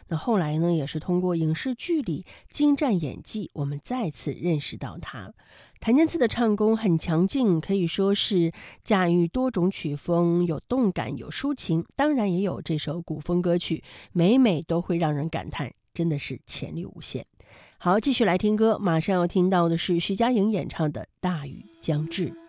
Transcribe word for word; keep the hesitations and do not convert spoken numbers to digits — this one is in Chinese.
那后来呢，也是通过影视剧里精湛演技，我们再次认识到他。谭健次的唱功很强劲，可以说是驾驭多种曲风，有动感，有抒情，当然也有这首古风歌曲，每每都会让人感叹，真的是潜力无限。好，继续来听歌，马上要听到的是徐佳莹演唱的《大雨将至》。